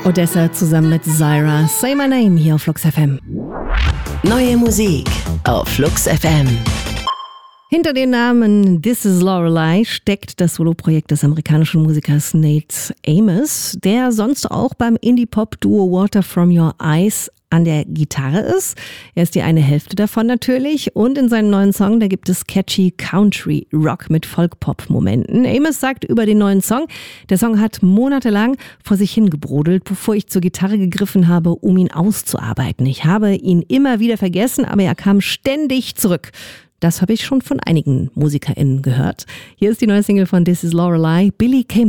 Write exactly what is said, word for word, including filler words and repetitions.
Odessa zusammen mit Zyra. Say My Name hier auf Flux F M. Neue Musik auf Flux F M. Hinter den Namen This Is Lorelei steckt das Soloprojekt des amerikanischen Musikers Nate Amos, der sonst auch beim Indie-Pop-Duo Water From Your Eyes an der Gitarre ist. Er ist die eine Hälfte davon natürlich und in seinem neuen Song, da gibt es catchy Country-Rock mit Folk-Pop-Momenten. Amos sagt über den neuen Song, der Song hat monatelang vor sich hingebrodelt, bevor ich zur Gitarre gegriffen habe, um ihn auszuarbeiten. Ich habe ihn immer wieder vergessen, aber er kam ständig zurück. Das habe ich schon von einigen MusikerInnen gehört. Hier ist die neue Single von This Is Lorelei. Billy came